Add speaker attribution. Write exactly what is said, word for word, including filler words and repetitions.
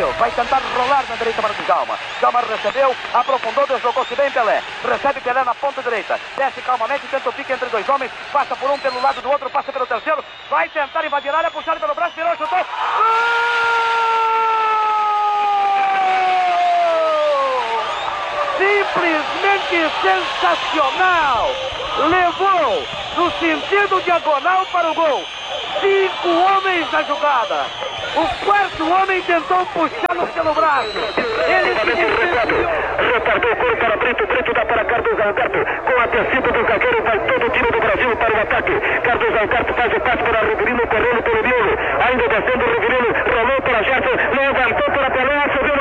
Speaker 1: Ribeirinho vai tentar rolar na direita para o Djalma. Djalma recebeu, aprofundou, deslocou-se bem Pelé. Recebe Pelé na ponta direita. Desce calmamente, tenta o pique entre dois homens. Passa por um pelo lado do outro, passa pelo terceiro. Vai tentar invadir a área, puxado pelo braço, virou, chutou. Gol! Simplesmente sensacional! Levou no sentido diagonal para o gol. Cinco homens na jogada. O quarto homem tentou puxá-lo pelo braço. Ele se distanciou.
Speaker 2: Retardou o cor para Brito. Brito dá para Carlos Alberto. Com a descida do zagueiro vai todo o time do Brasil para o ataque. Carlos Alberto faz o passe para Ribeirinho, correndo pelo miolo. Ainda descendo o Ribeirinho. Rolou para Gerson. Levantou para Pelé.